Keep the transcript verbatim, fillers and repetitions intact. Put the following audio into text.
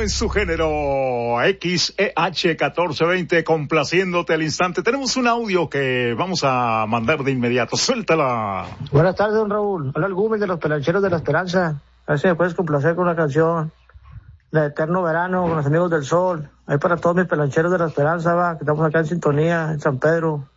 en su género, X E H catorce veinte, complaciéndote al instante. Tenemos un audio que vamos a mandar de inmediato. Suéltala. Buenas tardes, don Raúl. Hola, el Gómez de los Pelancheros de la Esperanza. A ver si me puedes complacer con una canción de Eterno Verano con los Amigos del Sol. Ahí para todos mis pelancheros de la Esperanza, va, que estamos acá en sintonía, en San Pedro.